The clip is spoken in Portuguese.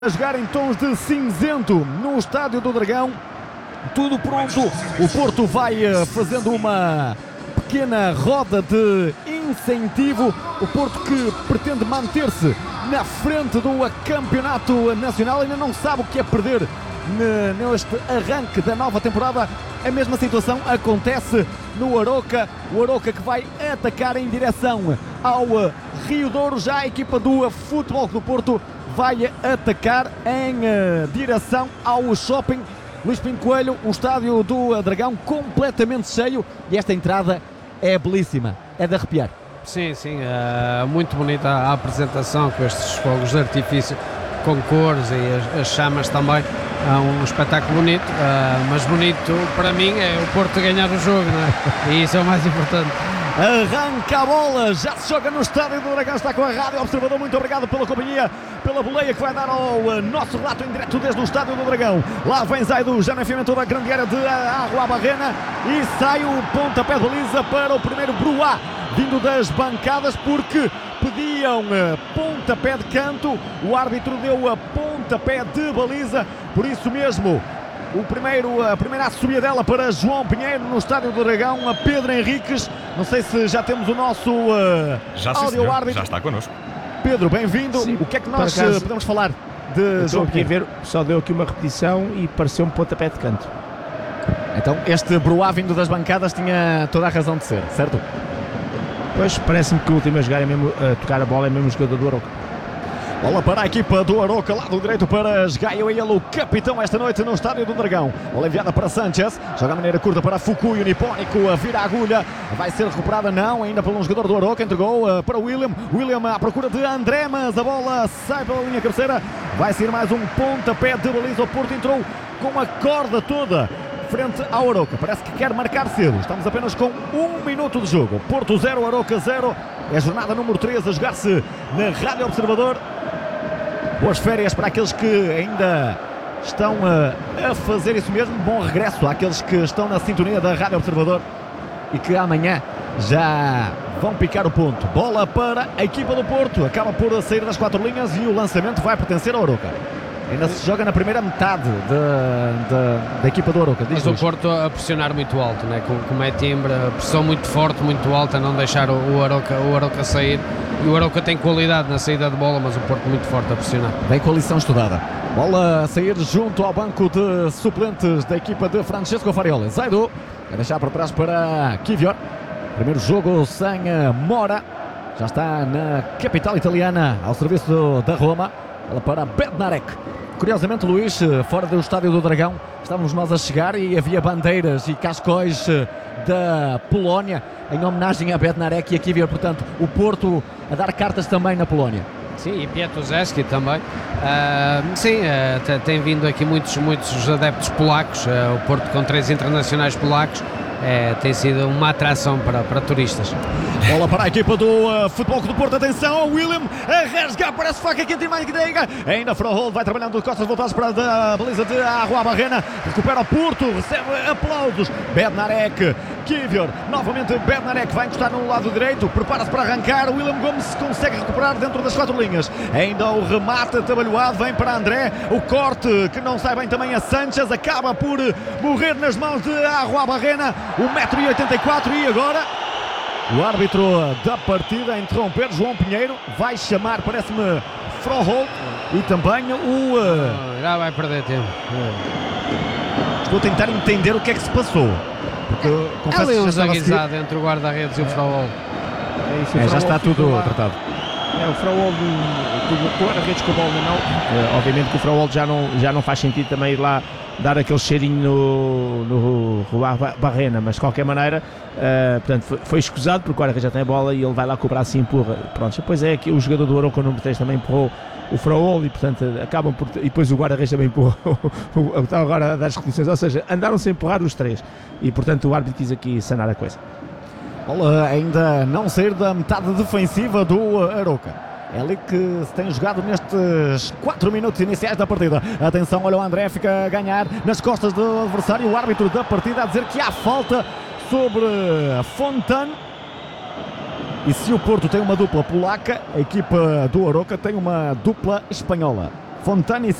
A jogar em tons de cinzento no Estádio do Dragão, tudo pronto. O Porto vai fazendo uma pequena roda de incentivo. O Porto que pretende manter-se na frente do campeonato nacional, ainda não sabe o que é perder neste arranque da nova temporada. A mesma situação acontece no Arouca. O Arouca que vai atacar em direção ao Rio Douro. Já a equipa do Futebol Clube do Porto vai atacar em direção ao Shopping Luís Pinto Coelho. O Estádio do Dragão completamente cheio e esta entrada é belíssima, é de arrepiar. Sim, muito bonita a apresentação com estes fogos de artifício com cores e as chamas também. É um espetáculo bonito, mas bonito para mim é o Porto ganhar o jogo, não é? E isso é o mais importante. Arranca a bola, já se joga no Estádio do Dragão, está com a Rádio Observador, muito obrigado pela companhia, pela boleia que vai dar ao nosso relato em direto desde o Estádio do Dragão. Lá vem Zaidu, já no enfiamento da grande área de Arrua Barrena e sai o pontapé de baliza para o primeiro Bruá, vindo das bancadas porque pediam pontapé de canto, o árbitro deu a pontapé de baliza, por isso mesmo a primeira subida dela para João Pinheiro no Estádio do Dragão, a Pedro Henriques. Não sei se já temos o nosso áudio árbitro. Já está connosco. Pedro, bem-vindo. O que é que nós podemos falar de João Pinheiro? Ver, só deu aqui uma repetição e pareceu-me pontapé de canto. Então este Bruá vindo das bancadas tinha toda a razão de ser, certo? Pois, parece-me que o último a jogar a tocar a bola é mesmo o jogador do Arouca. Bola para a equipa do Arouca, lado direito para Gaio e ele, o capitão esta noite no Estádio do Dragão. Bola enviada para Sanchez, joga a maneira curta para Fukui, o nipónico, vira a agulha, vai ser recuperada, não, ainda por um jogador do Arouca, entregou para William à procura de André, mas a bola sai pela linha cabeceira, vai ser mais um pontapé de baliza. O Porto entrou com a corda toda frente ao Arouca, parece que quer marcar cedo. Estamos apenas com 1 minuto de jogo. Porto 0, Arouca 0, é a jornada número 3 a jogar-se na Rádio Observador. Boas férias para aqueles que ainda estão a fazer isso mesmo. Bom regresso àqueles que estão na sintonia da Rádio Observador e que amanhã já vão picar o ponto. Bola para a equipa do Porto, acaba por sair das 4 linhas e o lançamento vai pertencer ao Arouca. Ainda se joga na primeira metade da equipa do Arouca. Mas o Porto a pressionar muito alto, né? Como é timbre, a pressão muito forte, muito alta, não deixar o Arouca sair. E o Arouca tem qualidade na saída de bola, mas o Porto muito forte a pressionar. Vem com a lição estudada. Bola a sair junto ao banco de suplentes da equipa de Francesco Farioli. Zaidu vai deixar para trás para Kivior. Primeiro jogo sem Mora. Já está na capital italiana, ao serviço da Roma. Bola para Bednarek. Curiosamente, Luís, fora do Estádio do Dragão, estávamos nós a chegar e havia bandeiras e cascóis da Polónia em homenagem a Bednarek e a Kivior. Portanto, o Porto a dar cartas também na Polónia. Sim, e Piatuszewski também. Tem vindo aqui muitos adeptos polacos. O Porto com 3 internacionais polacos. Tem sido uma atração para turistas. Bola para a equipa do Futebol Clube do Porto, atenção ao William, a rasgar, parece faca aqui em Timaiga, ainda Froholt vai trabalhando de costas voltadas para a baliza de Arrua Barrena, recupera o Porto, recebe aplausos, Bednarek, Kivior, novamente Bednarek vai encostar no lado direito, prepara-se para arrancar, William Gomes consegue recuperar dentro das 4 linhas, ainda o remate atabalhoado, vem para André, o corte que não sai bem também a Sanchez, acaba por morrer nas mãos de Arrua Barrena, 1,84 m e agora o árbitro da partida a interromper, João Pinheiro, vai chamar, parece-me, Froholt e também já vai perder tempo. Estou a tentar entender o que é que se passou. Porque confesso ali que um já estava zaguizado entre o guarda-redes e o Froholt. Já está tudo tratado. O Froholt do guarda-redes com a bola na mão. Obviamente que o Froholt já não faz sentido também ir lá dar aquele cheirinho no Rua Barrena, mas de qualquer maneira, portanto, foi escusado porque o guarda-redes já tem a bola e ele vai lá com o braço e empurra. Pronto, depois é que o jogador do Arouca, o número 3, também empurrou o Froholt e portanto acabam por... E depois o guarda-redes também empurrou está agora a dar as repetições, ou seja, andaram-se a empurrar os 3 e portanto o árbitro quis aqui sanar a coisa. Bola ainda não sair da metade defensiva do Arouca. É ali que se tem jogado nestes 4 minutos iniciais da partida. Atenção, olha o André, fica a ganhar nas costas do adversário. O árbitro da partida a dizer que há falta sobre Fontan. E se o Porto tem uma dupla polaca, a equipa do Arouca tem uma dupla espanhola. Fontana e